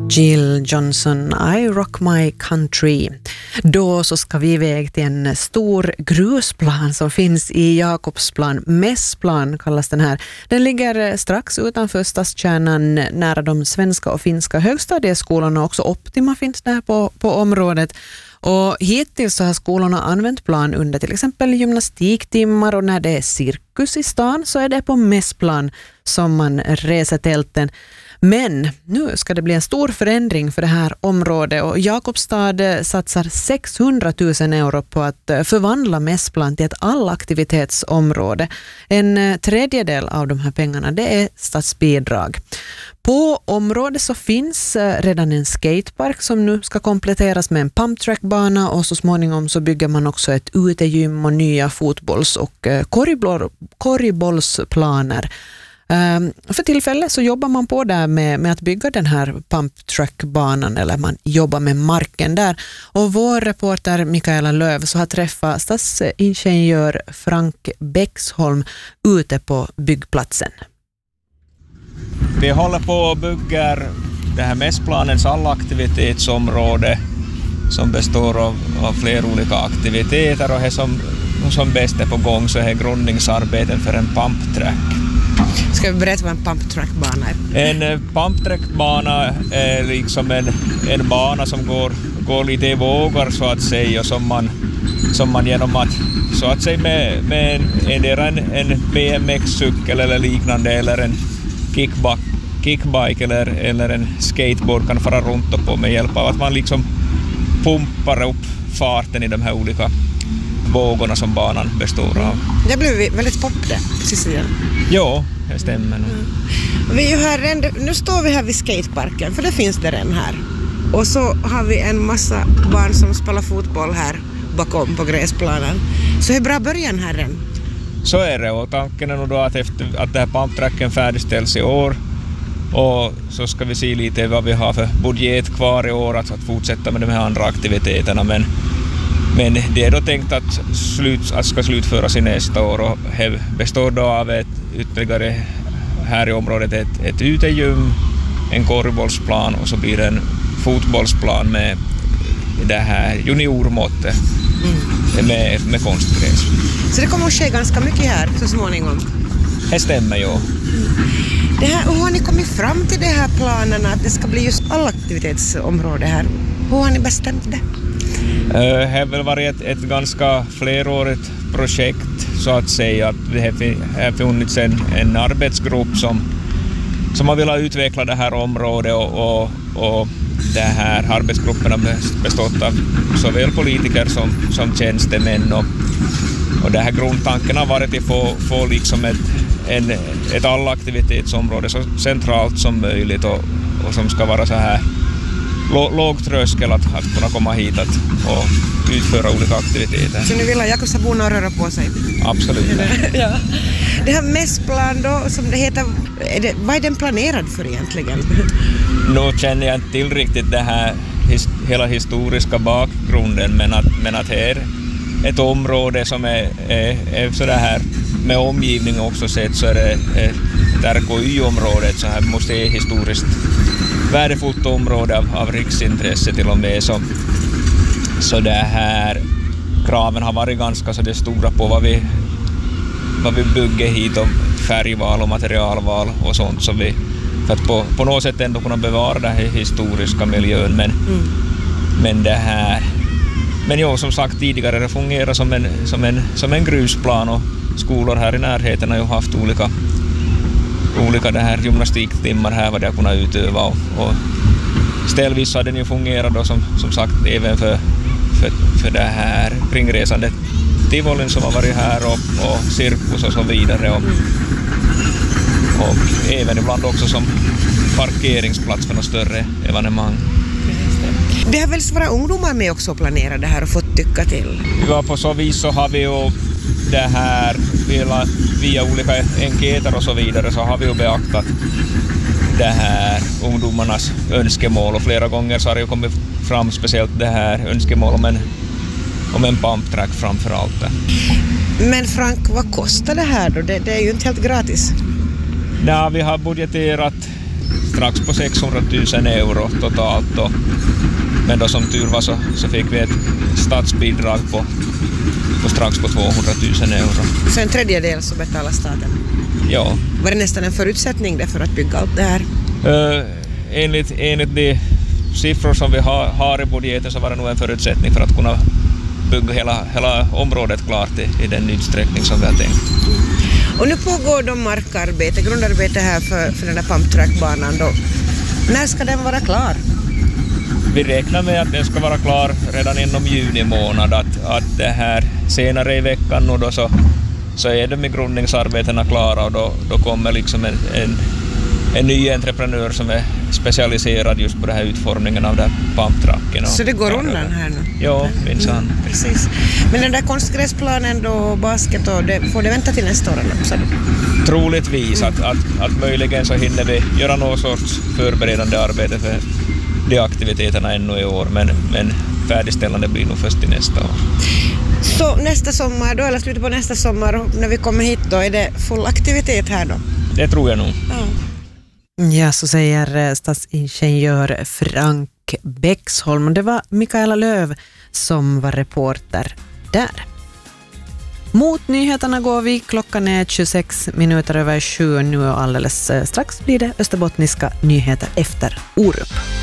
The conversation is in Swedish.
Jill Johnson, I Rock My Country. Då så ska vi iväg till en stor grusplan som finns i Jakobsplan. Mässplan kallas den här. Den ligger strax utanför stadskärnan nära de svenska och finska högstadieskolorna. Också Optima finns där på området. Och hittills så har skolorna använt plan under till exempel gymnastiktimmar, och när det är cirkus i stan så är det på mässplan som man reser tälten. Men nu ska det bli en stor förändring för det här området, och Jakobstad satsar 600 000 euro på att förvandla mässplan till ett allaktivitetsområde. En tredjedel av de här pengarna, det är statsbidrag. På området så finns redan en skatepark som nu ska kompletteras med en pumptrackbana, och så småningom så bygger man också ett utegym och nya fotbolls- och korgbollsplaner. För tillfället så jobbar man på där med att bygga den här pumptrackbanan, eller man jobbar med marken där. Och vår reporter Mikaela Löv så har träffat stadsingenjör Frank Bäcksholm ute på byggplatsen. Vi håller på och bygger det här mässplanens allaktivitetsområde som består av flera olika aktiviteter, och det som bäst är på gång så är grundningsarbeten för en pumptrack. Ska vi berätta vad en pumptrackbana är? En pumptrackbana är liksom en bana som går lite i vågor så att säga, som man genom att så att säga med en BMX-cykel eller liknande, eller en kickbike eller en skateboard kan fara runt på med hjälp av att man liksom pumpar upp farten i de här olika vågorna som banan består av. Det blev väldigt pop det, precis igen. Ja, det stämmer. Vi är ju här, nu står vi här vid skateparken, för det finns det redan här. Och så har vi en massa barn som spelar fotboll här bakom på gräsplanen. Så är bra början här än. Så är det, och tanken är nog då att efter att det här pumptracken färdigställs i år, och så ska vi se lite vad vi har för budget kvar i år att fortsätta med de här andra aktiviteterna, men det är då tänkt att ska slutföras i nästa år, och det består då av ett ytterligare här i området ett utegym, en korgbollsplan, och så blir det en fotbollsplan med det här juniormåttet med konstgräs. Så det kommer att ske ganska mycket här så småningom? Det stämmer ju. Det här, hur har ni kommit fram till det här planerna att det ska bli just allaktivitetsområde här? Hur har ni bestämt det? Det har väl varit ett ganska flerårigt projekt så att säga. Att det har funnits en arbetsgrupp som har velat utveckla det här området, och det här arbetsgruppen har bestått av såväl politiker som tjänstemän, och det här grundtanken har varit att få liksom ett allaktivitetsområde så centralt som möjligt, och som ska vara så här låg tröskel att kunna komma hit och utföra olika aktiviteter. Så nu vill Jakobsborna att röra på sig? Absolut. Ja. Det här mässplan då, som det heter, vad är den planerad för egentligen? Nu känner jag inte till riktigt det här hela historiska bakgrunden, men att det är ett område som är så här med omgivning också sett, så är det ett RKY-området, så här museihistoriskt värdefullt område av riksintresse till och med, så det här kraven har varit ganska så det stora på vad vi bygger hit, om färgval och materialval och sånt, så vi för att på något sätt ändå kunna bevara den här historiska miljön, men det här, men jo, som sagt tidigare, det fungerar som en grusplan, och skolor här i närheten har ju haft olika det här gymnastiktimmar här vad de har kunnat utöva, och ställvis har den ju fungerat då som sagt även för det här kringresande tivolin som har varit här, och cirkus och så vidare, och även ibland också som parkeringsplats för något större evenemang. Det har väl svåra ungdomar med också planerat det här och fått tycka till? Ja, på så vis så har vi ju det här via olika enkäter och så vidare, så har vi ju beaktat det här ungdomarnas önskemål, och flera gånger så har det ju kommit fram speciellt det här önskemål om en pumptrack framför allt. Men Frank, vad kostar det här då? Det är ju inte helt gratis. Ja, vi har budgeterat strax på 600 000 euro totalt då. Men då som tur var så fick vi ett statsbidrag på strax på 200 000 euro. Så en tredjedel så betalar staten? Ja. Var det nästan en förutsättning det för att bygga allt det här? Enligt de siffror som vi har i budgeten så var det nog en förutsättning för att kunna bygga hela området klart i den utsträckning som vi har tänkt. Och nu pågår de markarbete, grundarbete här för den här pumptrackbanan då. När ska den vara klar? Vi räknar med att den ska vara klar redan inom juni månad, att det här senare i veckan och då så är de grundningsarbetena klara och då kommer liksom en ny entreprenör som är specialiserad just på den här utformningen av den pumptracken. Så det går undan här nu? Ja, minsann. Precis. Men den där konstgräsplanen då, basket, och får det vänta till nästa år också? Troligtvis att möjligen så hinner vi göra någon sorts förberedande arbete för de aktiviteterna ännu i år, men färdigställande blir nog först till nästa år. Så nästa sommar då, eller slutet på nästa sommar när vi kommer hit då, är det full aktivitet här då? Det tror jag nog. Ja, så säger stadsingenjör Frank Bäcksholm. Det var Mikaela Löv som var reporter där. Mot nyheterna går vi. Klockan är 26 minuter över 7 nu och alldeles strax blir det österbottniska nyheter efter Orup.